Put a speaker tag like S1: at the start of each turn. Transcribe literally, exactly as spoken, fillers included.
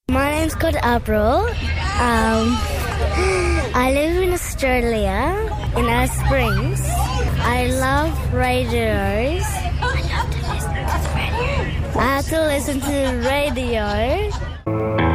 S1: My name's called April. Um, I live in Australia, in Alice Springs. I love radios. I love to listen to the radio. I have to listen to the radio.